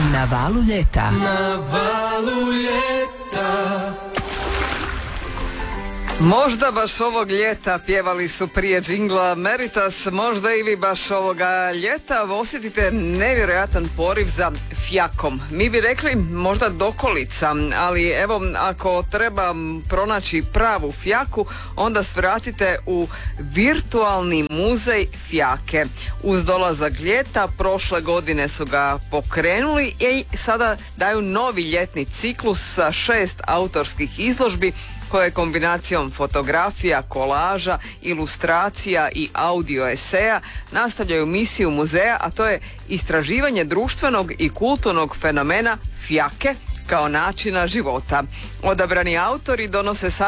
Na valu ljeta. Na valu ljeta. Možda baš ovog ljeta pjevali su prije džingla Meritas, možda i vi baš ovoga ljeta osjetite nevjerojatan poriv za fjakom. Mi bi rekli možda dokolica, ali evo ako treba pronaći pravu fjaku, onda svratite u virtualni muzej fjake. Uz dolazak ljeta prošle godine su ga pokrenuli i sada daju novi ljetni ciklus sa 6 autorskih izložbi koje kombinacijom fotografija, kolaža, ilustracija i audio eseja nastavljaju misiju muzeja, a to je istraživanje društvenog i kulturnog fenomena fjake kao načina života. Odabrani autori donose